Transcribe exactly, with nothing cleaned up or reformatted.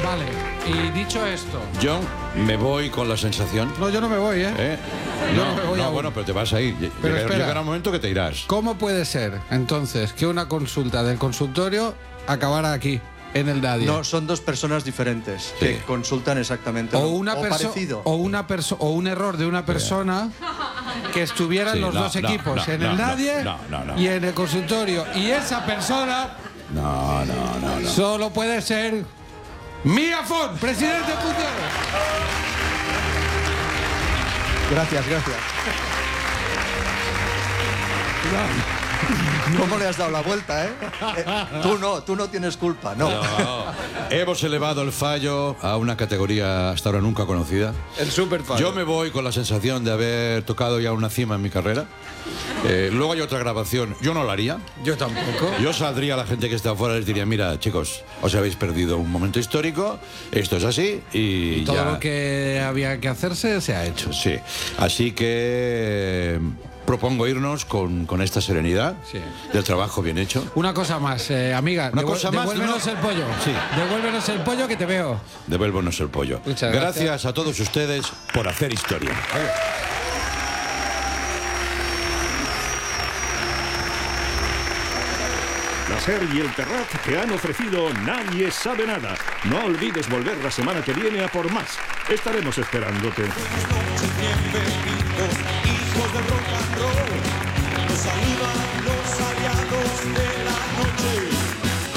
Vale, y dicho esto... Yo me voy con la sensación... No, yo no me voy, ¿eh? ¿Eh? Yo No, no me voy no aún. bueno, pero te vas a ir. Pero Llega- espera. Llegará un momento que te irás. ¿Cómo puede ser, entonces, que una consulta del consultorio acabara aquí, en el Nadia? No, son dos personas diferentes Sí. que consultan exactamente O lo- una o perso- parecido. o una perso- o un error de una persona que estuvieran Sí, los no, dos no, equipos no, en no, el no, Nadie no, no, no. y en el consultorio. Y esa persona No, no, no, no. solo puede ser Mía Font, presidente en funciones. Gracias, gracias. ¿Cómo le has dado la vuelta, eh? Eh, Tú no, tú no tienes culpa, no. No, hemos elevado el fallo a una categoría hasta ahora nunca conocida. El super fan. Yo me voy con la sensación de haber tocado ya una cima en mi carrera. Eh, luego hay otra grabación. Yo no la haría. Yo tampoco. Yo saldría a la gente que está afuera y les diría, mira, chicos, os habéis perdido un momento histórico, esto es así y, Todo ya... lo que había que hacerse se ha hecho. Sí, así que eh, propongo irnos con, con esta serenidad Sí. del trabajo bien hecho. Una cosa más, eh, amiga. Una devuel- cosa más, Devuélvenos ¿no? el pollo. Sí. Devuélvenos el pollo que te veo. Devuélvonos el pollo. Muchas gracias. gracias. a todos ustedes por hacer historia. La SER y el Terrat te han ofrecido Nadie sabe nada. No olvides volver la semana que viene a por más. Estaremos esperándote. Bienvenidos, hijos del rock and roll. Nos saludan los aliados de la noche.